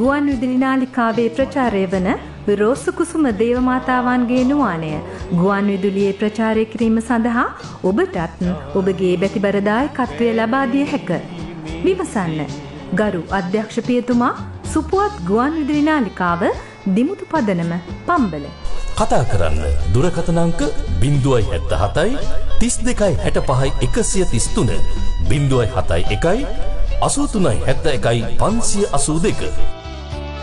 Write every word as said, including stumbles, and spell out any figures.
ගුවන් විදුලි නාලිකාවේ ප්‍රචාරය වන රෝස කුසුම දේවමාතාවන්ගේ නුවාණය ගුවන් විදුලියේ ප්‍රචාරය කිරීම සඳහා ඔබටත් ඔබගේ බැතිබර දායකත්වය ලබා දිය හැක. විමසන්න. ගරු අධ්‍යක්ෂ පියතුමා, සුපුවත් ගුවන් විදුලි නාලිකාව, දිමුතු පදනම, පම්බල. කතා කරන්න දුරකථන අංක ज़ीरो सात सात तीस දෙකයි හැට පහයි එකසිය තිස් තුන ज़ीरो सात එකයි අසූ තුනයි හැත්තෑ එකයි පන්සිය අසූ දෙක.